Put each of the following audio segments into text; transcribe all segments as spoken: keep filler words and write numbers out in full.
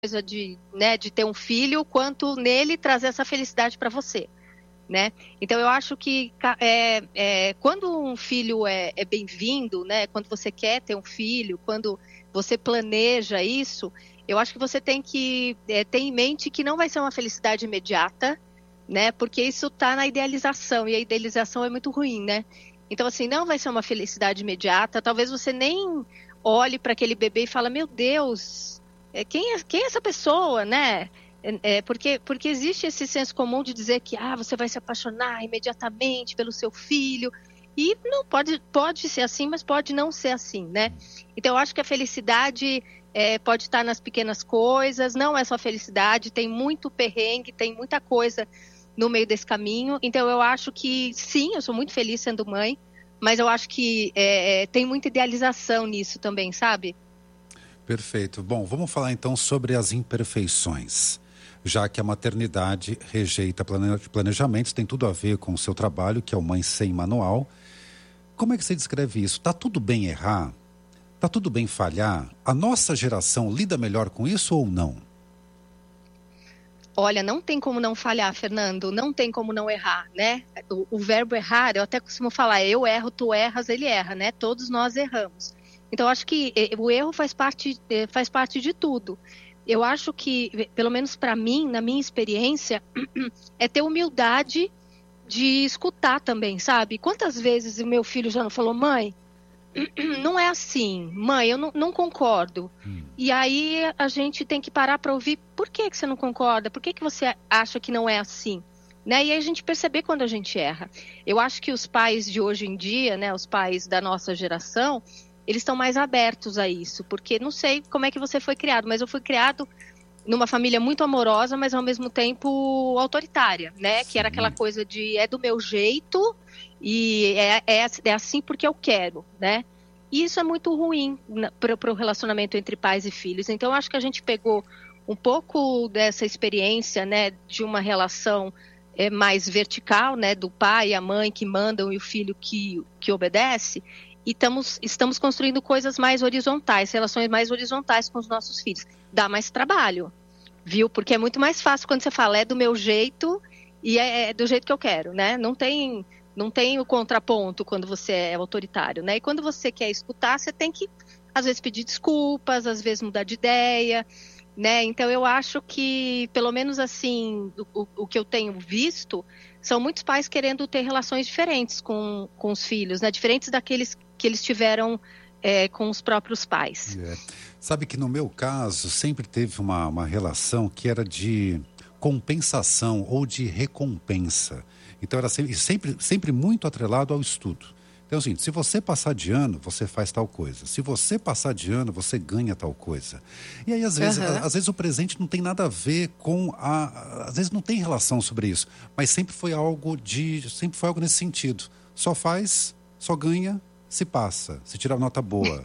coisa de, né, de ter um filho, quanto nele trazer essa felicidade para você, né? Então eu acho que é, é, quando um filho é, é bem-vindo, né, quando você quer ter um filho, quando você planeja isso, eu acho que você tem que é, ter em mente que não vai ser uma felicidade imediata, né? Porque isso está na idealização, e a idealização é muito ruim, né? Então, assim, não vai ser uma felicidade imediata, talvez você nem olhe para aquele bebê e fala, meu Deus, quem é, quem é essa pessoa, né? É, porque, porque existe esse senso comum de dizer que ah, você vai se apaixonar imediatamente pelo seu filho, e não pode, pode ser assim, mas pode não ser assim, né? Então eu acho que a felicidade é, pode estar nas pequenas coisas, não é só felicidade, tem muito perrengue, tem muita coisa no meio desse caminho. Então eu acho que sim, eu sou muito feliz sendo mãe, mas eu acho que é, tem muita idealização nisso também, sabe? Perfeito. Bom, vamos falar então sobre as imperfeições. Já que a maternidade rejeita planejamentos, tem tudo a ver com o seu trabalho, que é o Mãe Sem Manual. Como é que você descreve isso? Tá tudo bem errar? Tá tudo bem falhar? A nossa geração lida melhor com isso ou não? Olha, não tem como não falhar, Fernando, não tem como não errar, né? O, o verbo errar, eu até costumo falar, eu erro, tu erras, ele erra, né? Todos nós erramos. Então, acho que o erro faz parte, faz parte de tudo. Eu acho que, pelo menos para mim, na minha experiência, é ter humildade de escutar também, sabe? Quantas vezes o meu filho já não falou, mãe, não é assim, mãe, eu não, não concordo. Hum. E aí a gente tem que parar para ouvir, por que, que você não concorda? Por que, que você acha que não é assim? Né? E aí a gente perceber quando a gente erra. Eu acho que os pais de hoje em dia, né, os pais da nossa geração, eles estão mais abertos a isso, porque não sei como é que você foi criado, mas eu fui criado numa família muito amorosa, mas ao mesmo tempo autoritária, né? Sim. Que era aquela coisa de é do meu jeito e é, é, é assim porque eu quero, né? E isso é muito ruim para o relacionamento entre pais e filhos. Então, eu acho que a gente pegou um pouco dessa experiência, né, de uma relação é, mais vertical, né, do pai e a mãe que mandam e o filho que, que obedece, e estamos, estamos construindo coisas mais horizontais, relações mais horizontais com os nossos filhos. Dá mais trabalho, viu? Porque é muito mais fácil quando você fala, é do meu jeito e é, é do jeito que eu quero, né? Não tem, não tem o contraponto quando você é autoritário, né? E quando você quer escutar, você tem que, às vezes, pedir desculpas, às vezes mudar de ideia, né? Então, eu acho que, pelo menos assim, o, o que eu tenho visto, são muitos pais querendo ter relações diferentes com, com os filhos, né? Diferentes daqueles que eles tiveram é, com os próprios pais. É. Sabe que no meu caso sempre teve uma, uma relação que era de compensação ou de recompensa. Então era sempre, sempre, sempre muito atrelado ao estudo. Então assim, se você passar de ano, você faz tal coisa. Se você passar de ano, você ganha tal coisa. E aí às vezes, uhum. às vezes o presente não tem nada a ver com a... Às vezes não tem relação sobre isso. Mas sempre foi algo de... Sempre foi algo nesse sentido. Só faz, só ganha, se passa, se tira nota boa.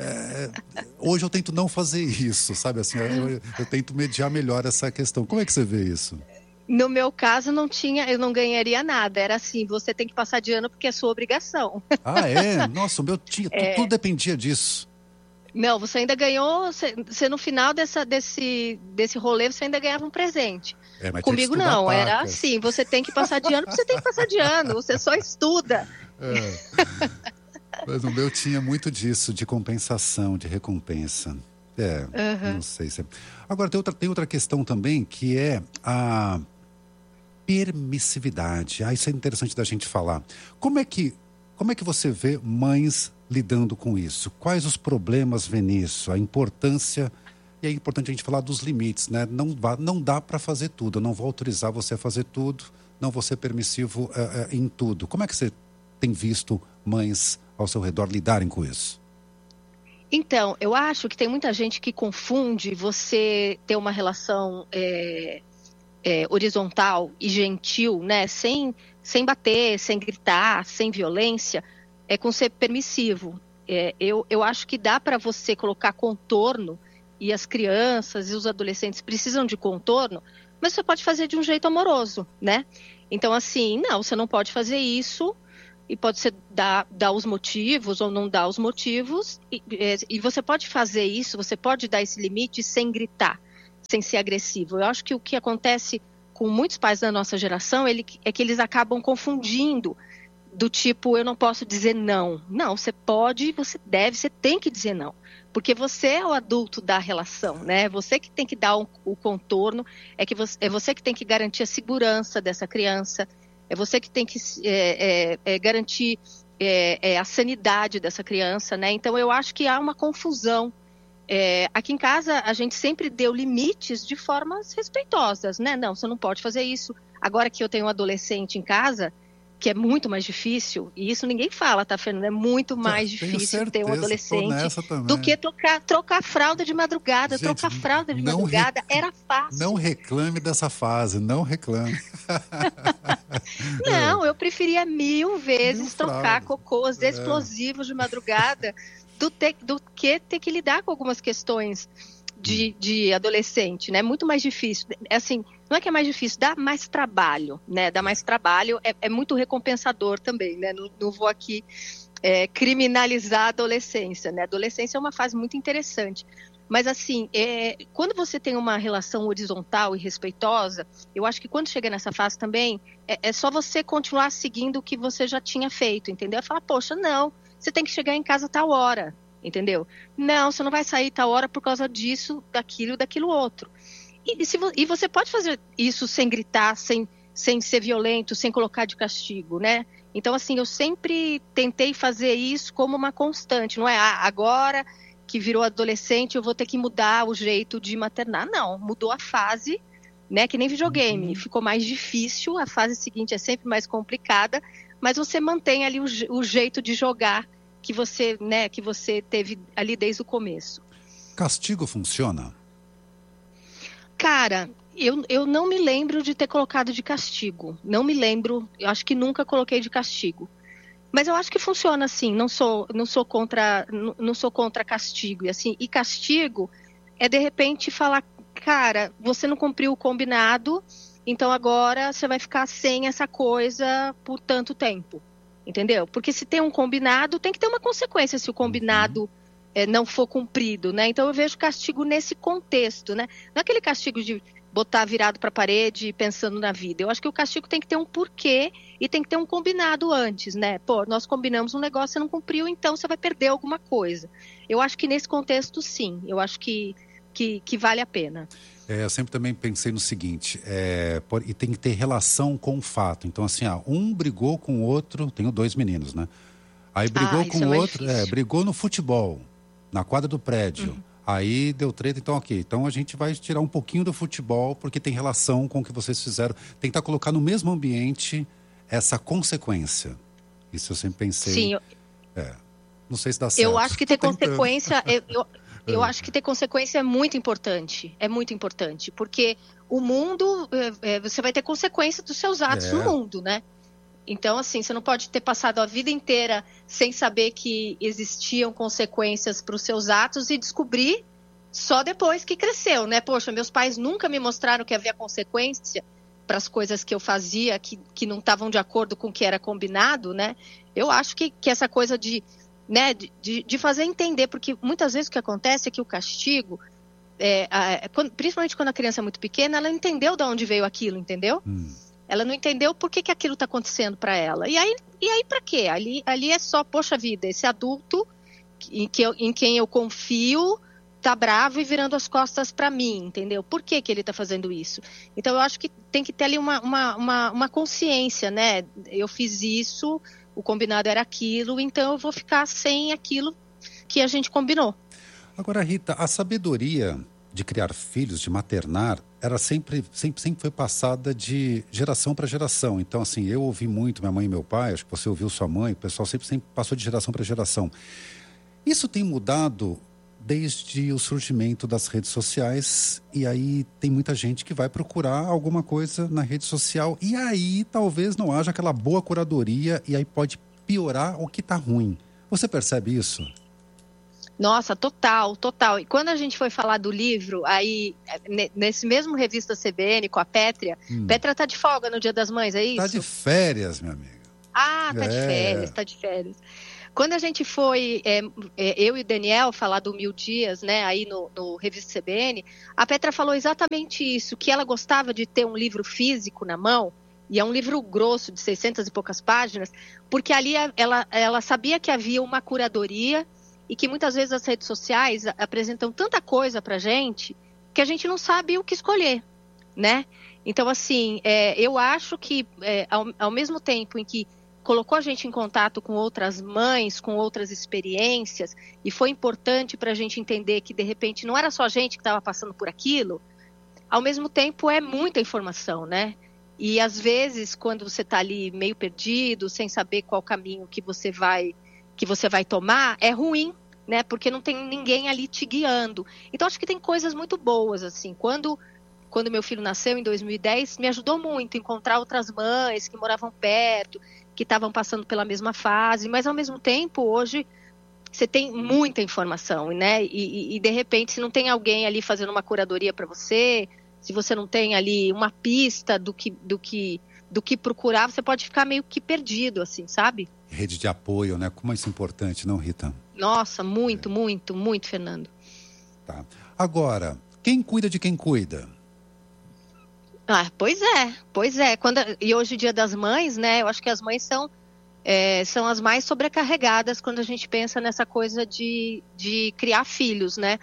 É, hoje eu tento não fazer isso, sabe? Assim, eu, eu tento mediar melhor essa questão. Como é que você vê isso? No meu caso, não tinha, eu não ganharia nada. Era assim, você tem que passar de ano porque é sua obrigação. Ah, é? Nossa, o meu tinha, é... tudo dependia disso. Não, você ainda ganhou, você, você no final dessa, desse, desse rolê, você ainda ganhava um presente. É, Comigo não, pacas. Era assim, você tem que passar de ano, você tem que passar de ano, você só estuda. É. Mas o meu tinha muito disso, de compensação, de recompensa. É, uhum. Não sei se... É... Agora, tem outra, tem outra questão também, que é a permissividade. Ah, isso é interessante da gente falar. Como é que, como é que você vê mães lidando com isso? Quais os problemas vê nisso? A importância... E é importante a gente falar dos limites, né? Não, vá, não dá para fazer tudo. Eu não vou autorizar você a fazer tudo. Não vou ser permissivo uh, uh, em tudo. Como é que você tem visto mães ao seu redor lidarem com isso? Então, eu acho que tem muita gente que confunde você ter uma relação é, é, horizontal e gentil, né? Sem, sem bater, sem gritar, sem violência, é, com ser permissivo. É, eu, eu acho que dá para você colocar contorno, e as crianças e os adolescentes precisam de contorno, mas você pode fazer de um jeito amoroso, né? Então, assim, não, você não pode fazer isso... E pode ser dar, dar os motivos ou não dar os motivos. E, e você pode fazer isso, você pode dar esse limite sem gritar. sem ser agressivo. Eu acho que o que acontece com muitos pais da nossa geração ele, é que eles acabam confundindo do tipo, eu não posso dizer não. Não, você pode, você deve, você tem que dizer não. Porque você é o adulto da relação, né? Você que tem que dar um, o contorno, é, que você, é você que tem que garantir a segurança dessa criança, é você que tem que é, é, é, garantir é, é, a sanidade dessa criança, né? Então, eu acho que há uma confusão. É, aqui em casa, a gente sempre deu limites de formas respeitosas, né? Não, você não pode fazer isso. Agora que eu tenho um adolescente em casa, que é muito mais difícil, e isso ninguém fala, tá, Fernando? É muito mais difícil certeza, ter um adolescente do que trocar, trocar fralda de madrugada. Gente, trocar fralda de madrugada re... era fácil. Não reclame dessa fase, não reclame. Não, eu preferia mil vezes mil trocar cocôs é. explosivos de madrugada do, ter, do que ter que lidar com algumas questões de, de adolescente, né? Muito mais difícil. Assim, não é que é mais difícil, dá mais trabalho, né? Dá mais trabalho, é, é muito recompensador também, né? Não, não vou aqui é, criminalizar a adolescência, né? A adolescência é uma fase muito interessante. Mas, assim, é, quando você tem uma relação horizontal e respeitosa, eu acho que quando chega nessa fase também, é, é só você continuar seguindo o que você já tinha feito, entendeu? É falar, poxa, não, você tem que chegar em casa a tal hora, entendeu? Não, você não vai sair tal hora por causa disso, daquilo, daquilo outro. E, se, e você pode fazer isso sem gritar, sem, sem ser violento, sem colocar de castigo, né? Então, assim, eu sempre tentei fazer isso como uma constante, não é? Ah, agora que virou adolescente, eu vou ter que mudar o jeito de maternar. Não, mudou a fase, né? Que nem videogame. Uhum. Ficou mais difícil, a fase seguinte é sempre mais complicada, mas você mantém ali o, o jeito de jogar que você, né, que você teve ali desde o começo. Castigo funciona? Cara, eu, eu não me lembro de ter colocado de castigo. Não me lembro, eu acho que nunca coloquei de castigo. Mas eu acho que funciona assim, não sou, não sou contra, não, não sou contra castigo. E, assim, e castigo é, de repente, falar, cara, você não cumpriu o combinado, então agora você vai ficar sem essa coisa por tanto tempo, entendeu? Porque se tem um combinado, tem que ter uma consequência se o combinado uhum. é, não for cumprido, né? Então eu vejo castigo nesse contexto, né? Não é aquele castigo de botar virado para a parede pensando na vida. Eu acho que o castigo tem que ter um porquê e tem que ter um combinado antes, né? Pô, nós combinamos um negócio, você não cumpriu, então você vai perder alguma coisa. Eu acho que nesse contexto, sim. Eu acho que, que, que vale a pena. É, eu sempre também pensei no seguinte, é, por, e tem que ter relação com o fato. Então, assim, ah, um brigou com o outro, tenho dois meninos, né? Aí brigou ah, com o outro, é, brigou no futebol, na quadra do prédio. Uhum. Aí deu treta, então ok. Então a gente vai tirar um pouquinho do futebol, porque tem relação com o que vocês fizeram. Tentar colocar no mesmo ambiente essa consequência. Isso eu sempre pensei. Sim. Eu... É, não sei se dá certo. Eu acho que ter consequência... eu, eu, eu acho que ter consequência é muito importante. É muito importante. Porque o mundo... É, você vai ter consequência dos seus atos é. no mundo, né? Então, assim, você não pode ter passado a vida inteira sem saber que existiam consequências para os seus atos e descobrir só depois que cresceu, né? Poxa, meus pais nunca me mostraram que havia consequência para as coisas que eu fazia, que, que não estavam de acordo com o que era combinado, né? Eu acho que, que essa coisa de, né, de, de fazer entender, porque muitas vezes o que acontece é que o castigo, é, a, quando, principalmente quando a criança é muito pequena, ela entendeu de onde veio aquilo, entendeu? Hum. Ela não entendeu por que, que aquilo está acontecendo para ela. E aí, e aí para quê? Ali, ali é só, poxa vida, esse adulto em, que eu, em quem eu confio tá bravo e virando as costas para mim, entendeu? Por que, que ele está fazendo isso? Então, eu acho que tem que ter ali uma, uma, uma, uma consciência, né? Eu fiz isso, o combinado era aquilo, então eu vou ficar sem aquilo que a gente combinou. Agora, Rita, a sabedoria de criar filhos, de maternar, era sempre, sempre, sempre foi passada de geração para geração. Então, assim, eu ouvi muito minha mãe e meu pai, acho que você ouviu sua mãe, o pessoal sempre, sempre passou de geração para geração. Isso tem mudado desde o surgimento das redes sociais, e aí tem muita gente que vai procurar alguma coisa na rede social, e aí talvez não haja aquela boa curadoria, e aí pode piorar o que está ruim. Você percebe isso? Nossa, total, total. E quando a gente foi falar do livro, aí, nesse mesmo revista C B N, com a Pétria, hum. Pétria tá de folga no Dia das Mães, é isso? Tá de férias, minha amiga. Ah, tá é. de férias, tá de férias. Quando a gente foi, é, é, eu e o Daniel, falar do Mil Dias, né, aí no, no Revista C B N, a Petra falou exatamente isso, que ela gostava de ter um livro físico na mão, e é um livro grosso, de seiscentas e poucas páginas, porque ali ela, ela sabia que havia uma curadoria e que muitas vezes as redes sociais apresentam tanta coisa pra gente que a gente não sabe o que escolher, né? Então, assim, é, eu acho que é, ao, ao mesmo tempo em que colocou a gente em contato com outras mães, com outras experiências, e foi importante para a gente entender que, de repente, não era só a gente que estava passando por aquilo, ao mesmo tempo é muita informação, né? E, às vezes, quando você está ali meio perdido, sem saber qual caminho que você vai, que você vai tomar, é ruim, né? Porque não tem ninguém ali te guiando. Então, acho que tem coisas muito boas, assim. Quando, quando meu filho nasceu, em dois mil e dez, me ajudou muito a encontrar outras mães que moravam perto, que estavam passando pela mesma fase, mas, ao mesmo tempo, hoje, você tem muita informação, né? E, e, e de repente, se não tem alguém ali fazendo uma curadoria para você, se você não tem ali uma pista do que, do que, do que procurar, você pode ficar meio que perdido, assim, sabe? Rede de apoio, né? Como isso é importante, não, Rita? Nossa, muito, é. muito, muito, Fernando. Tá. Agora, quem cuida de quem cuida? Ah, pois é, pois é. Quando, e hoje, Dia das Mães, né? Eu acho que as mães são, é, são as mais sobrecarregadas quando a gente pensa nessa coisa de, de criar filhos, né?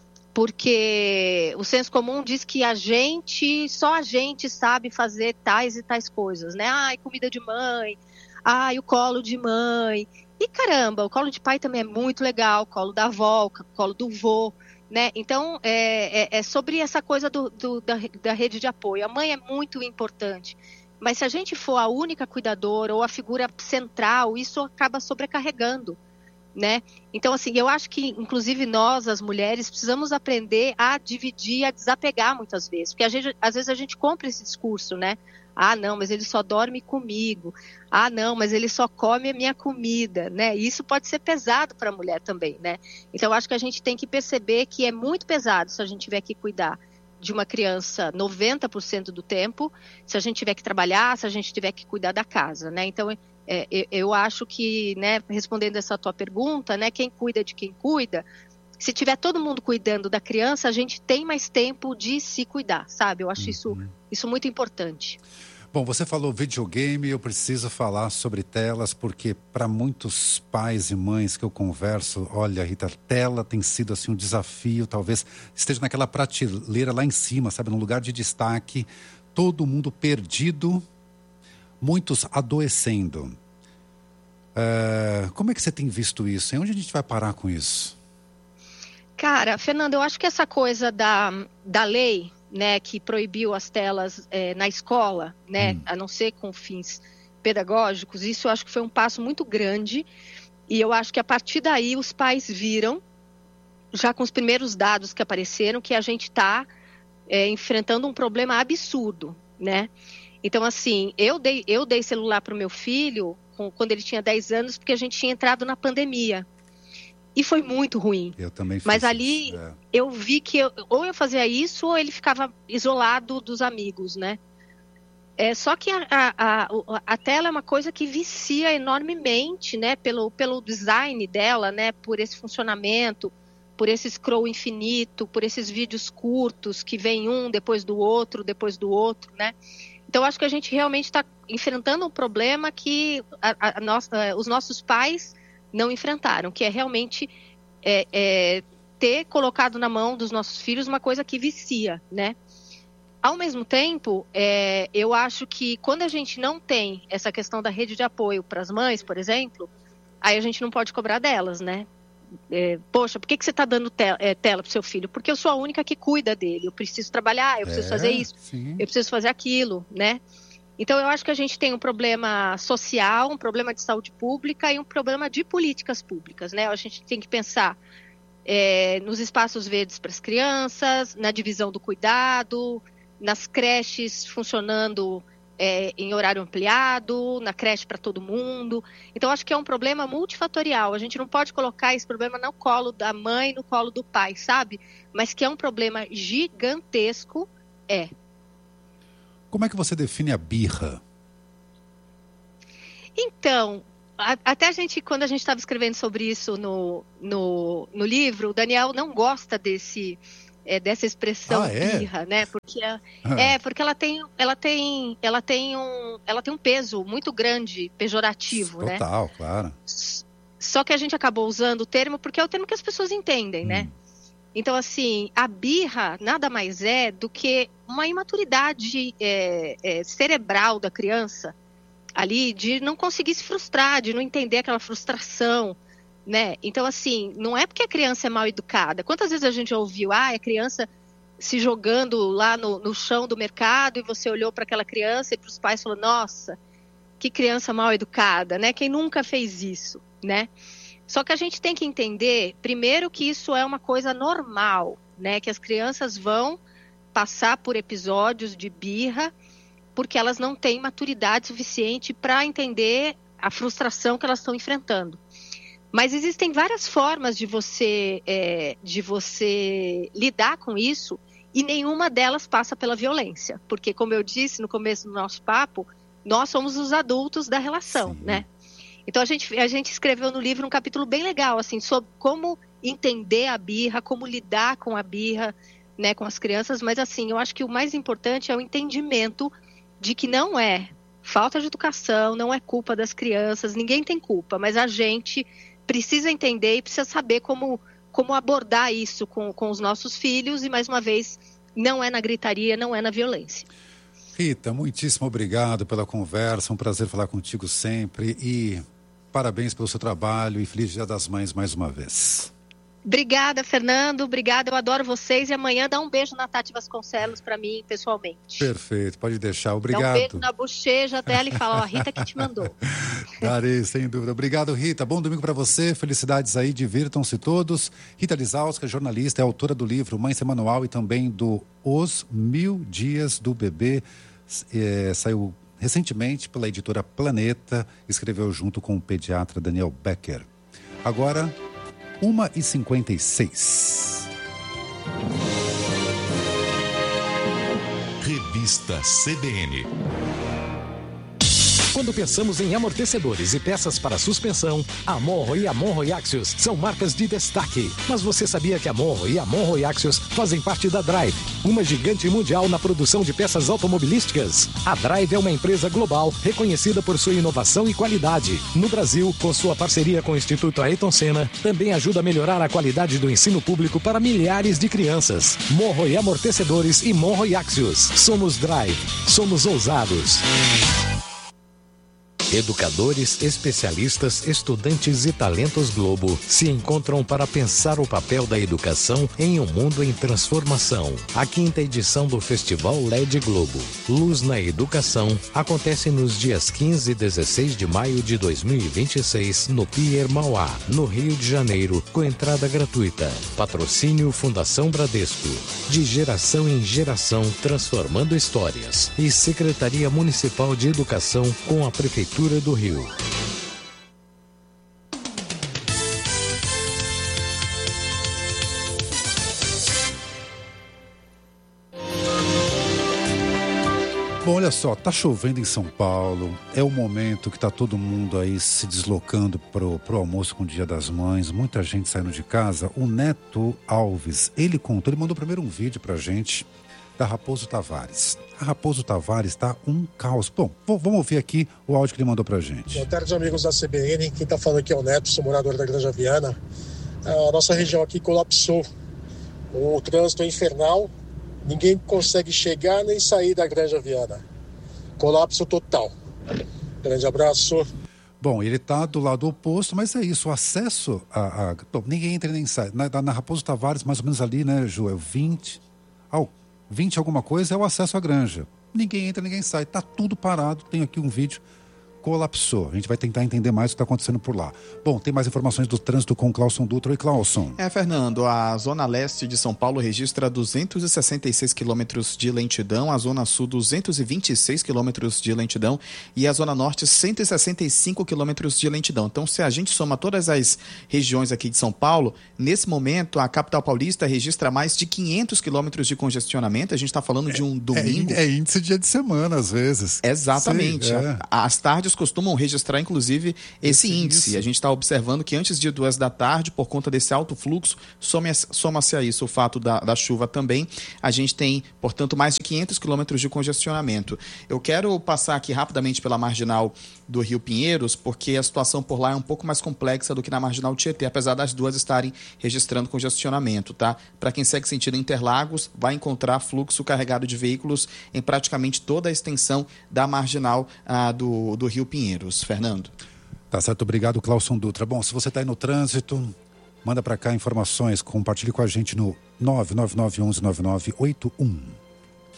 Porque o senso comum diz que a gente, só a gente sabe fazer tais e tais coisas, né? Ai, comida de mãe, ai, o colo de mãe. E caramba, o colo de pai também é muito legal, o colo da avó, o colo do vô, né? Então, é, é, é sobre essa coisa do, do, da, da rede de apoio. A mãe é muito importante, mas se a gente for a única cuidadora ou a figura central, isso acaba sobrecarregando, né? Então, assim, eu acho que, inclusive, nós, as mulheres, precisamos aprender a dividir, a desapegar muitas vezes, porque a gente, às vezes a gente compra esse discurso, né? Ah, não, mas ele só dorme comigo. Ah, não, mas ele só come a minha comida, né? E isso pode ser pesado para a mulher também, né? Então, eu acho que a gente tem que perceber que é muito pesado se a gente tiver que cuidar de uma criança noventa por cento do tempo, se a gente tiver que trabalhar, se a gente tiver que cuidar da casa, né? Então, É, eu acho que, né, respondendo essa tua pergunta, né, quem cuida de quem cuida, se tiver todo mundo cuidando da criança, a gente tem mais tempo de se cuidar, sabe? Eu acho uhum. isso, isso muito importante. Bom, você falou videogame, eu preciso falar sobre telas, porque para muitos pais e mães que eu converso, olha, Rita, tela tem sido assim um desafio, talvez esteja naquela prateleira lá em cima, sabe, num lugar de destaque, todo mundo perdido, muitos adoecendo. É, como é que você tem visto isso? E onde a gente vai parar com isso? Cara, Fernando, eu acho que essa coisa da, da lei, né, que proibiu as telas é, na escola, né, hum. a não ser com fins pedagógicos, isso eu acho que foi um passo muito grande. E eu acho que a partir daí os pais viram, já com os primeiros dados que apareceram, que a gente está é, enfrentando um problema absurdo, né? Então, assim, eu dei, eu dei celular para o meu filho com, quando ele tinha dez anos, porque a gente tinha entrado na pandemia. E foi muito ruim. Eu também fiz Mas ali, isso, é. eu vi que eu, ou eu fazia isso, ou ele ficava isolado dos amigos, né? É, só que a, a, a, a tela é uma coisa que vicia enormemente, né? Pelo, pelo design dela, né? Por esse funcionamento, por esse scroll infinito, por esses vídeos curtos que vem um depois do outro, depois do outro, né? Então, acho que a gente realmente está enfrentando um problema que a, a nossa, os nossos pais não enfrentaram, que é realmente é, é, ter colocado na mão dos nossos filhos uma coisa que vicia, né? Ao mesmo tempo, é, eu acho que quando a gente não tem essa questão da rede de apoio para as mães, por exemplo, aí a gente não pode cobrar delas, né? É, poxa, por que, que você está dando te- é, tela para o seu filho? Porque eu sou a única que cuida dele, eu preciso trabalhar, eu preciso é, fazer isso, sim. eu preciso fazer aquilo, né? Então eu acho que a gente tem um problema social, um problema de saúde pública e um problema de políticas públicas, né? A gente tem que pensar é, nos espaços verdes para as crianças, na divisão do cuidado, nas creches funcionando É, em horário ampliado, na creche para todo mundo. Então, acho que é um problema multifatorial. A gente não pode colocar esse problema no colo da mãe, no colo do pai, sabe? Mas que é um problema gigantesco, é. Como é que você define a birra? Então, a, até a gente, quando a gente estava escrevendo sobre isso no, no, no livro, o Daniel não gosta desse, é, dessa expressão ah, é? birra, né? Porque, ah. é, porque ela tem, ela, tem, ela, tem um, ela tem um peso muito grande, pejorativo, Total, né? Total, claro. Só que a gente acabou usando o termo porque é o termo que as pessoas entendem, hum. né? Então, assim, a birra nada mais é do que uma imaturidade é, é, cerebral da criança ali, de não conseguir se frustrar, de não entender aquela frustração, né? Então, assim, não é porque a criança é mal educada. Quantas vezes a gente ouviu, ah, a criança se jogando lá no, no chão do mercado e você olhou para aquela criança e para os pais falou, nossa, que criança mal educada, né? Quem nunca fez isso, né? Só que a gente tem que entender, primeiro, que isso é uma coisa normal, né? Que as crianças vão passar por episódios de birra porque elas não têm maturidade suficiente para entender a frustração que elas estão enfrentando. Mas existem várias formas de você, é, de você lidar com isso e nenhuma delas passa pela violência. Porque, como eu disse no começo do nosso papo, nós somos os adultos da relação, Sim. né? Então, a gente, a gente escreveu no livro um capítulo bem legal, assim, sobre como entender a birra, como lidar com a birra, né, com as crianças. Mas, assim, eu acho que o mais importante é o entendimento de que não é falta de educação, não é culpa das crianças, ninguém tem culpa, mas a gente precisa entender e precisa saber como, como abordar isso com, com os nossos filhos e, mais uma vez, não é na gritaria, não é na violência. Rita, muitíssimo obrigado pela conversa, um prazer falar contigo sempre e parabéns pelo seu trabalho e feliz Dia das Mães mais uma vez. Obrigada, Fernando, obrigada, eu adoro vocês e amanhã dá um beijo na Tati Vasconcelos para mim, pessoalmente. Perfeito, pode deixar, obrigado. Dá um beijo na bochecha dela e fala, ó, a Rita que te mandou. Darei, sem dúvida. Obrigado, Rita, bom domingo para você, felicidades aí, divirtam-se todos. Rita Lizauskas, jornalista, é autora do livro Mãe Sem Manual e também do Os Mil Dias do Bebê, é, saiu recentemente pela editora Planeta, escreveu junto com o pediatra Daniel Becker. Agora, uma e cinquenta e seis. Revista C B N. Quando pensamos em amortecedores e peças para suspensão, a Monro e a Monro Axios são marcas de destaque. Mas você sabia que a Monro e a Monro Axios fazem parte da Drive, uma gigante mundial na produção de peças automobilísticas? A Drive é uma empresa global reconhecida por sua inovação e qualidade. No Brasil, com sua parceria com o Instituto Ayrton Senna, também ajuda a melhorar a qualidade do ensino público para milhares de crianças. Monro e Amortecedores e Monro e Axios. Somos Drive. Somos ousados. Educadores, especialistas, estudantes e talentos Globo se encontram para pensar o papel da educação em um mundo em transformação. A quinta edição do Festival L E D Globo, Luz na Educação, acontece nos dias quinze e dezesseis de maio de dois mil e vinte e seis no Pier Mauá, no Rio de Janeiro, com entrada gratuita. Patrocínio Fundação Bradesco. De geração em geração, transformando histórias. E Secretaria Municipal de Educação com a Prefeitura do Rio. Bom, olha só, tá chovendo em São Paulo, é o momento que tá todo mundo aí se deslocando pro, pro almoço com o Dia das Mães, muita gente saindo de casa. O Neto Alves, ele contou, ele mandou primeiro um vídeo pra gente da Raposo Tavares. A Raposo Tavares está um caos. Bom, vamos ouvir aqui o áudio que ele mandou pra gente. Boa tarde, amigos da C B N. Quem tá falando aqui é o Neto, sou morador da Granja Viana. A nossa região aqui colapsou. O trânsito é infernal. Ninguém consegue chegar nem sair da Granja Viana. Colapso total. Grande abraço. Bom, ele está do lado oposto, mas é isso, o acesso a... a... Bom, ninguém entra nem sai. Na, na Raposo Tavares, mais ou menos ali, né, Ju? É vinte... Oh, vinte alguma coisa é o acesso à granja. Ninguém entra, ninguém sai. Tá tudo parado. Tem aqui um vídeo. Colapsou. A gente vai tentar entender mais o que está acontecendo por lá. Bom, tem mais informações do trânsito com Clauson Dutra. E Clauson. É, Fernando, a zona leste de São Paulo registra duzentos e sessenta e seis quilômetros de lentidão, a zona sul duzentos e vinte e seis quilômetros de lentidão e a zona norte cento e sessenta e cinco quilômetros de lentidão. Então, se a gente soma todas as regiões aqui de São Paulo, nesse momento a capital paulista registra mais de quinhentos quilômetros de congestionamento. A gente está falando de um domingo. É, é índice de dia de semana, às vezes. Exatamente. Sei, é. As tardes rádios costumam registrar, inclusive, esse, esse índice. Isso. A gente está observando que antes de duas da tarde, por conta desse alto fluxo, soma-se a isso o fato da, da chuva também. A gente tem, portanto, mais de quinhentos quilômetros de congestionamento. Eu quero passar aqui rapidamente pela marginal do Rio Pinheiros, porque a situação por lá é um pouco mais complexa do que na marginal Tietê, apesar das duas estarem registrando congestionamento, tá? Para quem segue sentido Interlagos, vai encontrar fluxo carregado de veículos em praticamente toda a extensão da marginal ah, do, do Rio Pinheiros. Fernando. Tá certo, obrigado, Clauson Dutra. Bom, se você está aí no trânsito, manda para cá informações, compartilhe com a gente no nove nove nove um um nove nove oito um.